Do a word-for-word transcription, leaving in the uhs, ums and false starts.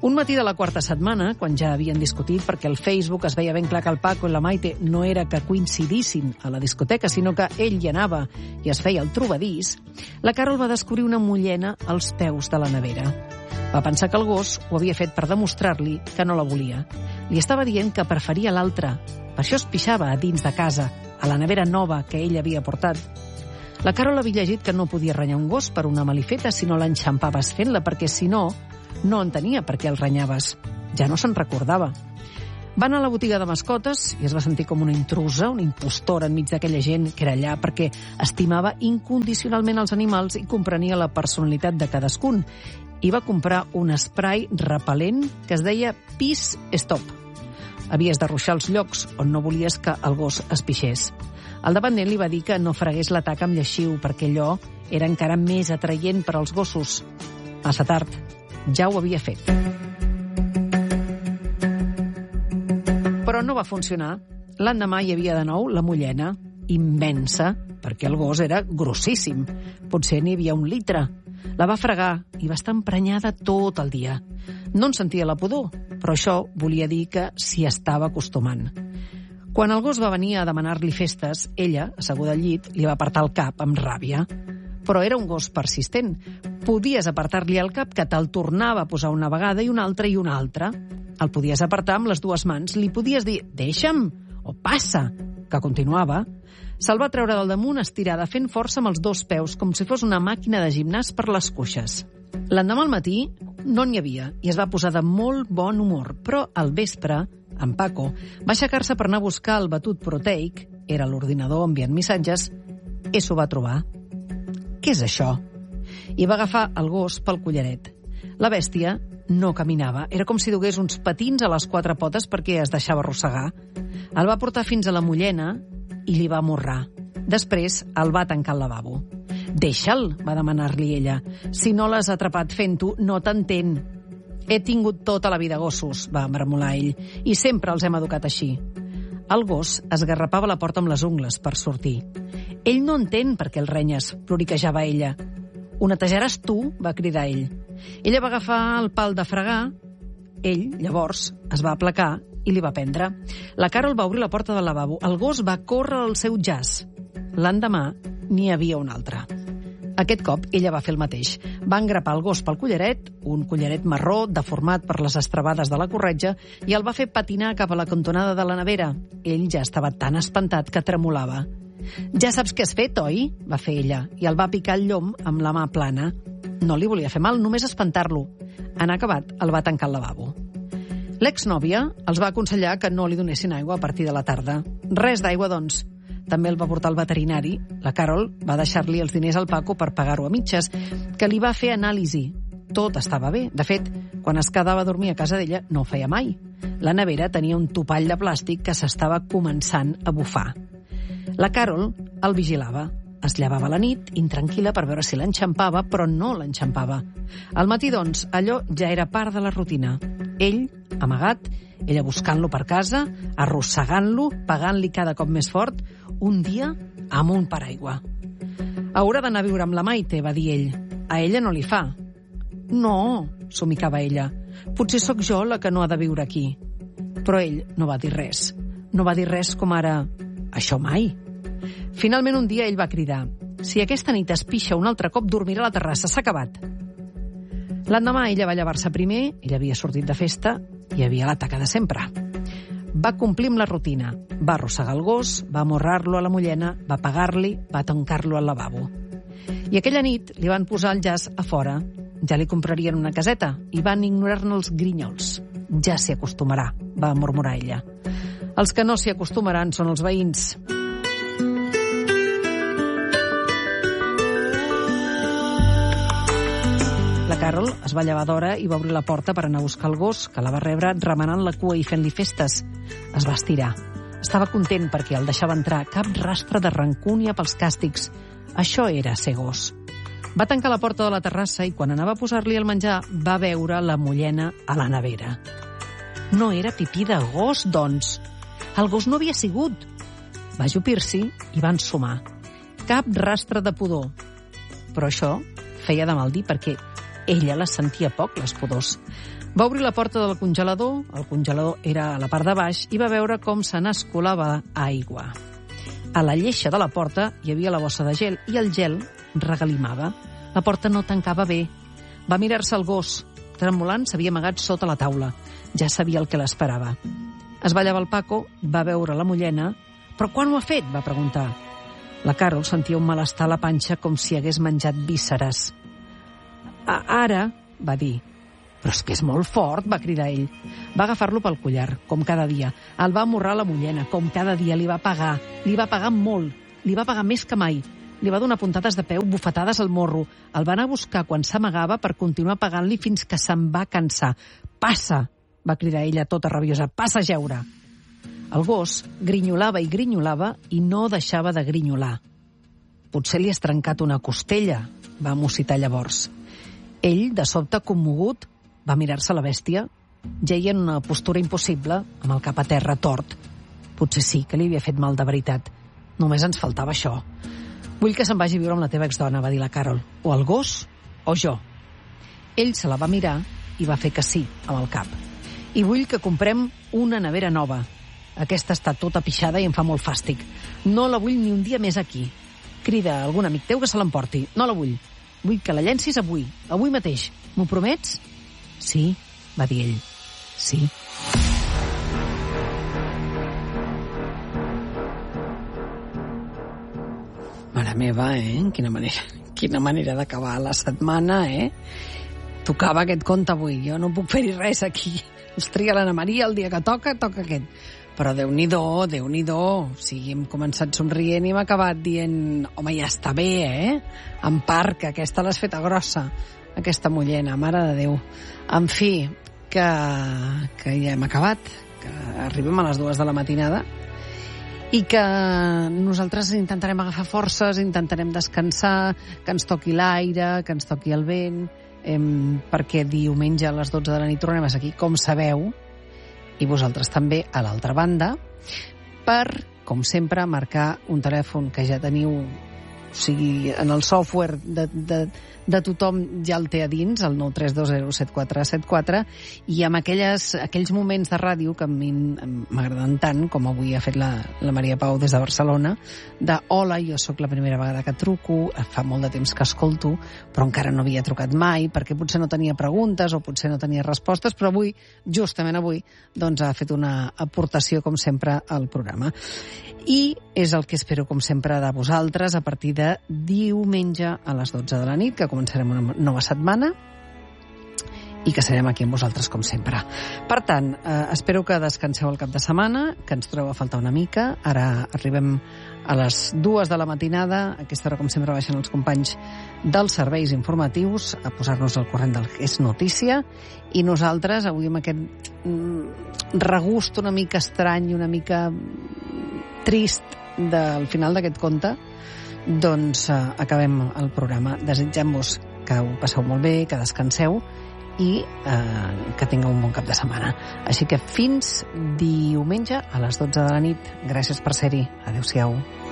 Un matí de la quarta setmana, quan ja havien discutit perquè el Facebook es veia ben clar que el Paco i la Maite no era que coincidissin a la discoteca, sinó que ell hi anava i es feia el trobadís, la Carol va descobrir una mullena als peus de la nevera. Va pensar que el gos ho havia fet per demostrar-li que no la volia. Li estava dient que preferia l'altra. Per això es pixava a dins de casa, a la nevera nova que ell havia portat. La Carol havia llegit que no podia renyar un gos per una malifeta si no l'enxampaves fent-la, perquè si no, no entenia per què el renyaves. Ja no se'n recordava. Va anar a la botiga de mascotes i es va sentir com una intrusa, una impostora enmig d'aquella gent que era allà perquè estimava incondicionalment els animals i comprenia la personalitat de cadascun. I va comprar un spray repel·lent que es deia Peace Stop. Havies de ruixar els llocs on no volies que el gos es pixés. El dependent li va dir que no fregués la taca amb lleixiu perquè allò era encara més atraient per als gossos. Massa tard. Ja ho havia fet. Però no va funcionar. L'endemà hi havia de nou la mullena, immensa, perquè el gos era grossíssim. Potser n'hi havia un litre. La va fregar i va estar emprenyada tot el dia. No en sentia la pudor, però això volia dir que s'hi estava acostumant. Quan el gos va venir a demanar-li festes, ella, asseguda al llit, li va apartar el cap amb ràbia. Però era un gos persistent. Podies apartar-li el cap, que te'l tornava a posar una vegada i una altra i una altra. El podies apartar amb les dues mans, li podies dir «deixa'm» o «passa», que continuava. Se'l va treure del damunt estirada, fent força amb els dos peus, com si fos una màquina de gimnàs per les cuixes. L'endemà al matí no n'hi havia i es va posar de molt bon humor, però al vespre, en Paco va aixecar-se per anar a buscar el batut proteic, era l'ordinador enviant missatges, i s'ho va trobar. Què és això? I va agafar el gos pel collaret. La bèstia no caminava. Era com si dugués uns patins a les quatre potes perquè es deixava arrossegar. El va portar fins a la mullena i li va amorrar. Després el va tancar al lavabo. «Deixa'l», va demanar-li ella. «Si no l'has atrapat fent-ho, no t'entén». «He tingut tota la vida gossos», va marmolar ell, «i sempre els hem educat així». El gos esgarrapava la porta amb les ungles per sortir. «Ell no entén per què el renyes», ploriquejava ella. «Ho netejaràs tu?», va cridar ell. Ella va agafar el pal de fregar. Ell, llavors, es va aplacar i li va prendre. La Carol va obrir la porta del lavabo. El gos va córrer al seu jaç. L'endemà n'hi havia un altre. Aquest cop ella va fer el mateix. Va engrapar el gos pel collaret, un collaret marró deformat per les estrabades de la corretja, i el va fer patinar cap a la cantonada de la nevera. Ell ja estava tan espantat que tremolava. «Ja saps què has fet, oi?», va fer ella, i el va picar el llom amb la mà plana. No li volia fer mal, només espantar-lo. En acabat, el va tancar al lavabo. L'exnòvia els va aconsellar que no li donessin aigua a partir de la tarda. Res d'aigua, doncs. També el va portar al veterinari. La Carol va deixar-li els diners al Paco per pagar-ho a mitges, que li va fer anàlisi. Tot estava bé. De fet, quan es quedava a dormir a casa d'ella, no ho feia mai. La nevera tenia un topall de plàstic que s'estava començant a bufar. La Carol el vigilava. Es llevava a la nit, intranquil·la, per veure si l'enxampava, però no l'enxampava. Al matí, doncs, allò ja era part de la rutina. Ell, amagat, ella buscant-lo per casa, arrossegant-lo, pagant-li cada cop més fort, un dia amb un paraigua. «Haurà d'anar a viure amb la Maite», va dir ell. «A ella no li fa». «No», somicava ella, «potser sóc jo la que no ha de viure aquí». Però ell no va dir res. No va dir res com ara «això mai». Finalment un dia ell va cridar «si aquesta nit es pixa un altre cop dormirà a la terrassa, s'ha acabat». L'endemà ella va llevar-se primer, ella havia sortit de festa i hi havia la taca de sempre. Va complir amb la rutina, va arrossegar el gos, va amorrar-lo a la mullena, va pagar-li, va tancar-lo al lavabo. I aquella nit li van posar el jaç a fora, ja li comprarien una caseta i van ignorar-ne els grinyols. «Ja s'hi acostumarà», va murmurar ella. «Els que no s'hi acostumaran són els veïns». La Carol es va llevar d'hora i va obrir la porta per anar a buscar el gos, que la va rebre remenant la cua i fent-li festes. Es va estirar. Estava content perquè el deixava entrar, cap rastre de rancúnia pels càstigs. Això era ser gos. Va tancar la porta de la terrassa i quan anava a posar-li el menjar va veure la mullena a la nevera. No era pipí de gos, doncs. El gos no havia sigut. Va ajupir-s'hi i va ensumar. Cap rastre de pudor. Però això feia de mal dir perquè Ella les sentia poc, les pudors. Va obrir la porta del congelador, el congelador era a la part de baix, i va veure com se n'escolava aigua. A la lleixa de la porta hi havia la bossa de gel i el gel regalimava. La porta no tancava bé. Va mirar-se el gos. Tremolant, s'havia amagat sota la taula. Ja sabia el que l'esperava. Es va llevar el Paco, va veure la mullena. «Però quan ho ha fet?», va preguntar. La Carol sentia un malestar a la panxa com si hagués menjat vísceres. «Ara», va dir. «Però és que és molt fort», va cridar ell. Va agafar-lo pel collar, com cada dia. El va amorrar la mullena, com cada dia. Li va pagar. Li va pagar molt. Li va pagar més que mai. Li va donar puntades de peu, bufetades al morro. El va anar a buscar quan s'amagava per continuar pagant-li fins que se'n va cansar. «Passa», va cridar ella tota rabiosa. «Passa a jeure». El gos grinyolava i grinyolava i no deixava de grinyolar. «Potser li has trencat una costella», va mussitar llavors. Ell, de sobte commogut, va mirar-se la bèstia. Jeia en una postura impossible, amb el cap a terra tort. Potser sí que li havia fet mal de veritat. Només ens faltava això. «Vull que se'n vagi a viure amb la teva exdona», va dir la Carol. «O el gos, o jo». Ell se la va mirar i va fer que sí, amb el cap. «I vull que comprem una nevera nova. Aquesta està tota pixada i em fa molt fàstic. No la vull ni un dia més aquí. Crida a algun amic teu que se l'emporti. No la vull. Vull que la llencis avui, avui mateix. M'ho promets?» «Sí», va dir ell. «Sí». Mare meva, eh? Quina manera, quina manera d'acabar la setmana, eh? Tocava aquest conte avui. Jo no puc fer-hi res aquí. Us tria l'Anna Maria el dia que toca, toca aquest. Però Déu-n'hi-do, Déu-n'hi-do. O sigui, hem començat somrient i hem acabat dient home, ja està bé, eh? En part, que aquesta l'has feta grossa, aquesta mullena, mare de Déu. En fi, que, que ja hem acabat, que arribem a les dues de la matinada i que nosaltres intentarem agafar forces, intentarem descansar, que ens toqui l'aire, que ens toqui el vent, eh, perquè diumenge a les dotze de la nit tornem a ser aquí, com sabeu, i vosaltres també a l'altra banda, per, com sempre, marcar un telèfon que ja teniu, o sigui, en el software de, de, de tothom ja el té a dins, el nou tres dos zero set quatre set quatre, i amb aquelles, aquells moments de ràdio que a mi m'agraden tant, com avui ha fet la, la Maria Pau des de Barcelona, de hola, jo sóc la primera vegada que truco, fa molt de temps que escolto, però encara no havia trucat mai, perquè potser no tenia preguntes o potser no tenia respostes, però avui, justament avui, doncs ha fet una aportació, com sempre, al programa. I és el que espero, com sempre, de vosaltres a partir de diumenge a les dotze de la nit, que començarem una nova setmana i que serem aquí amb vosaltres, com sempre. Per tant, eh, espero que descanseu el cap de setmana, que ens trobeu a faltar una mica. Ara arribem a les dues de la matinada. A aquesta hora, com sempre, baixen els companys dels serveis informatius a posar-nos al corrent del que és notícia. I nosaltres, avui amb aquest mm, regust una mica estrany i una mica trist del final d'aquest conte, doncs eh, acabem el programa. Desitgem-vos que ho passeu molt bé, que descanseu i eh, que tingueu un bon cap de setmana. Així que fins diumenge a les dotze de la nit. Gràcies per ser-hi. Adéu-siau.